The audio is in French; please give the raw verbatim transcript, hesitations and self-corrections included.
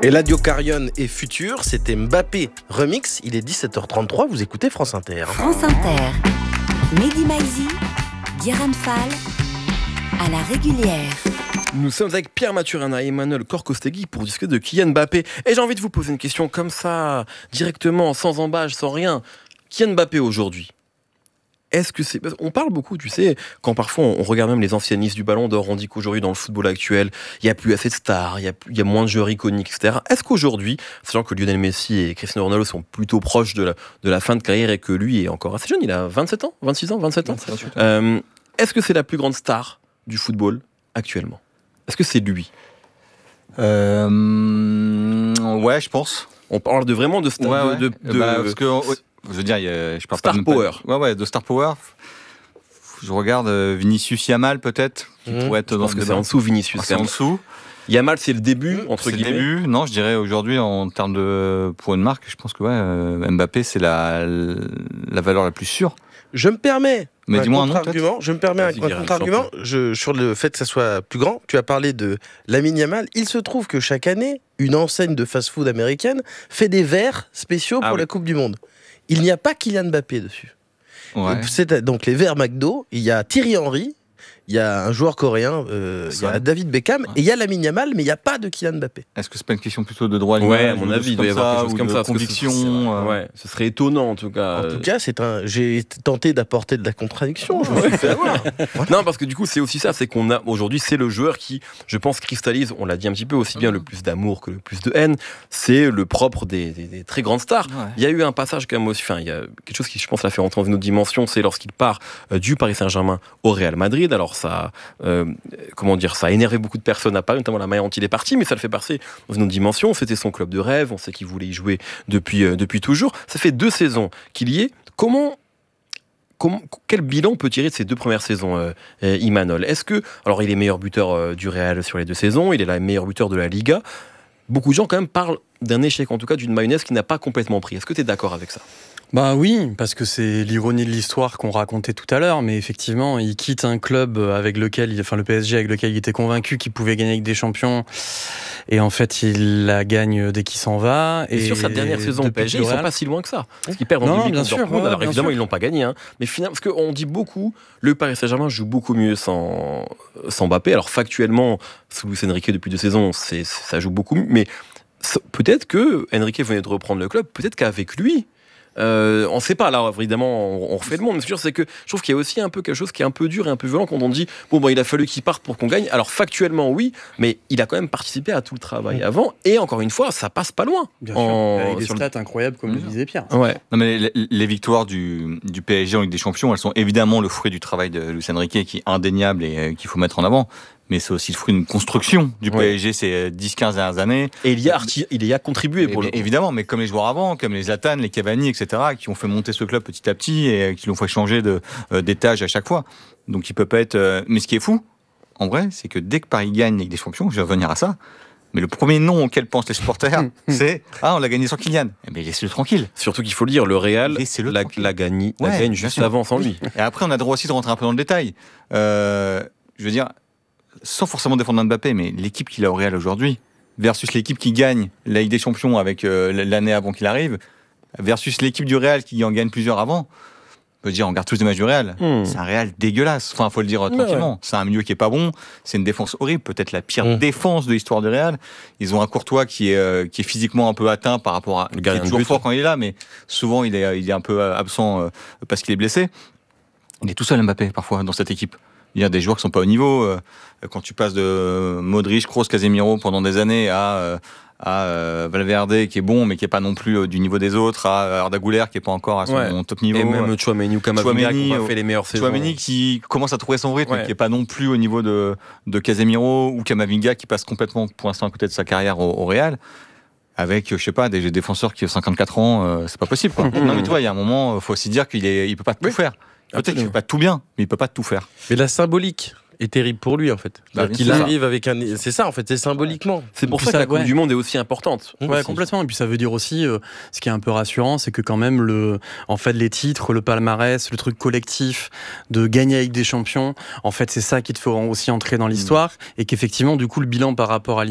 Eladio Carrion et Futur, c'était Mbappé Remix. Il est dix-sept heures trente-trois, vous écoutez France Inter. France Inter, Mehdi Maizi, Guérin Fall, à la régulière. Nous sommes avec Pierre Maturana et Emmanuel Corcostegui pour discuter de Kylian Mbappé. Et j'ai envie de vous poser une question comme ça, directement, sans embâche, sans rien. Kylian Mbappé aujourd'hui, est-ce que c'est... On parle beaucoup, tu sais, quand parfois on regarde même les anciennes listes du Ballon d'Or, on dit qu'aujourd'hui dans le football actuel, il n'y a plus assez de stars, il y a, il y a moins de joueurs iconiques, et cetera. Est-ce qu'aujourd'hui, sachant que Lionel Messi et Cristiano Ronaldo sont plutôt proches de la, de la fin de carrière et que lui est encore assez jeune, il a vingt-sept ans, vingt-six ans, vingt-sept ans, vingt-sept, euh, est-ce que c'est la plus grande star du football actuellement ? Est-ce que c'est lui ? euh, Ouais, je pense. On parle de vraiment de star, ouais, ouais. de, de, de bah, parce que je veux dire, je parle star pas power. Pas, ouais, ouais, de star power. Je regarde Vinicius Yamal peut-être, qui mmh. pourrait être je dans pense ce que débat. c'est en dessous Vinicius. Ah, c'est en dessous. Yamal, c'est le début entre c'est guillemets. Le début. Non, je dirais aujourd'hui en termes de pour une marque, je pense que ouais, Mbappé c'est la la valeur la plus sûre. Je me permets Mais un dis-moi contre-argument. un je me permets un contre-argument je, sur le fait que ça soit plus grand. Tu as parlé de Lamine Yamal. Il se trouve que chaque année, une enseigne de fast-food américaine fait des verres spéciaux ah pour oui. la Coupe du Monde. Il n'y a pas Kylian Mbappé dessus. Ouais. C'est donc les verres McDo. Il y a Thierry Henry. Il y a un joueur coréen, euh, il y a David Beckham, ouais. et il y a Lamine Yamal, mais il n'y a pas de Kylian Mbappé. Est-ce que c'est pas une question plutôt de droit à l'image ? Ouais, à mon avis, il doit y avoir quelque chose comme ça. Conviction. Ce, ouais, ce serait étonnant en tout cas. En tout cas, c'est un. J'ai tenté d'apporter de la contradiction. Je me suis fait avoir. Voilà. Non, parce que du coup, c'est aussi ça, c'est qu'on a aujourd'hui, c'est le joueur qui, je pense, cristallise. On l'a dit un petit peu aussi bien, le plus d'amour que le plus de haine. C'est le propre des, des, des très grandes stars. Ouais. Il y a eu un passage quand même aussi. Enfin, il y a quelque chose qui, je pense, l'a fait rentrer dans une autre dimension. C'est lorsqu'il part euh, du Paris Saint-Germain au Real Madrid. Alors ça. Euh, comment dire, ça a énervé beaucoup de personnes à Paris, notamment la manière dont il est parti, mais ça le fait passer dans une autre dimension. C'était son club de rêve, on sait qu'il voulait y jouer depuis, euh, depuis toujours. Ça fait deux saisons qu'il y est. Comment, comment, quel bilan on peut tirer de ces deux premières saisons, euh, euh, Imanol ? Est-ce que, alors il est meilleur buteur euh, du Real sur les deux saisons, il est le meilleur buteur de la Liga. Beaucoup de gens quand même parlent d'un échec, en tout cas d'une mayonnaise qui n'a pas complètement pris. Est-ce que tu es d'accord avec ça ? Bah oui, parce que c'est l'ironie de l'histoire qu'on racontait tout à l'heure, mais effectivement, il quitte un club avec lequel, enfin le P S G avec lequel il était convaincu qu'il pouvait gagner avec des champions, et en fait il la gagne dès qu'il s'en va. Et, et sur sa dernière saison au P S G, ils sont pas si loin que ça, parce qu'ils perdent en non, demi bien contre sûr, Dortmund. ouais, Alors bien évidemment sûr. ils l'ont pas gagné, hein, mais finalement parce qu'on dit beaucoup, le Paris Saint-Germain joue beaucoup mieux sans, sans Mbappé. Alors factuellement, sous Luis Enrique depuis deux saisons, c'est, ça joue beaucoup mieux, mais peut-être que Enrique venait de reprendre le club, peut-être qu'avec lui. Euh, on ne sait pas, là évidemment on, on refait le monde, mais ce que je veux dire, c'est que je trouve qu'il y a aussi un peu quelque chose qui est un peu dur et un peu violent quand on dit bon, bon il a fallu qu'il parte pour qu'on gagne. Alors factuellement oui, mais il a quand même participé à tout le travail mmh. avant, et encore une fois ça passe pas loin. Bien sûr, en... avec des stats le... incroyables comme mmh. le disait Pierre. Ouais. Non, mais les, les victoires du, du P S G en Ligue des Champions, elles sont évidemment le fruit du travail de Luis Enrique qui est indéniable et euh, qu'il faut mettre en avant. Mais c'est aussi le fruit d'une construction du ouais. P S G ces dix quinze dernières années. Et il y a, arti- il y a contribué pour et, le coup. Évidemment, mais comme les joueurs avant, comme les Zlatan, les Cavani, et cetera, qui ont fait monter ce club petit à petit et qui l'ont fait changer de, euh, d'étage à chaque fois. Donc il peut pas être... Euh... Mais ce qui est fou, en vrai, c'est que dès que Paris gagne la Ligue des Champions, je vais revenir à ça, mais le premier nom auquel pensent les supporters, c'est « Ah, on l'a gagné sans Kylian ». Mais laissez-le tranquille. Surtout qu'il faut le dire, le Real la, la, gagne, ouais, la gagne juste sûr. avant sans lui. Et après, on a le droit aussi de rentrer un peu dans le détail. Euh, je veux dire... sans forcément défendre Mbappé, mais l'équipe qu'il a au Real aujourd'hui, versus l'équipe qui gagne la Ligue des Champions avec euh, l'année avant qu'il arrive, versus l'équipe du Real qui en gagne plusieurs avant, on peut dire, on regarde tous les matchs du Real, mmh. c'est un Real dégueulasse. Enfin, il faut le dire euh, tranquillement. Ouais. C'est un milieu qui est pas bon, c'est une défense horrible, peut-être la pire mmh. défense de l'histoire du Real. Ils ont un Courtois qui est, euh, qui est physiquement un peu atteint par rapport à... Le il est toujours fort quand il est là, mais souvent il est, il est un peu absent euh, parce qu'il est blessé. Il est tout seul Mbappé, parfois, dans cette équipe. Il y a des joueurs qui sont pas au niveau. Euh, quand tu passes de Modric, Kroos, Casemiro pendant des années à, à euh, Valverde qui est bon mais qui est pas non plus euh, du niveau des autres, à Arda Güler qui est pas encore à son ouais. top niveau. Et même Tchouaméni ou Camavinga qui ont fait les meilleures saisons. Tchouaméni qui commence à trouver son rythme, ouais. qui est pas non plus au niveau de, de Casemiro ou Camavinga qui passe complètement pour l'instant à côté de sa carrière au, au Real. Avec, je sais pas, des défenseurs qui ont cinquante-quatre ans, euh, c'est pas possible, quoi. Non, mais tu vois, il y a un moment, il faut aussi dire qu'il est, il peut pas tout oui. faire. Peut-être qu'il fait pas tout bien, mais il peut pas tout faire. Mais la symbolique est terrible pour lui, en fait. Bah, qu'il arrive avec un... C'est ça, en fait, c'est symboliquement. C'est pour ça que la Coupe ouais. du Monde est aussi importante. Ouais, aussi. Complètement. Et puis ça veut dire aussi, euh, ce qui est un peu rassurant, c'est que quand même, le, en fait, les titres, le palmarès, le truc collectif de gagner avec des champions, en fait, c'est ça qui te fera aussi entrer dans l'histoire. Mmh. Et qu'effectivement, du coup, le bilan par rapport à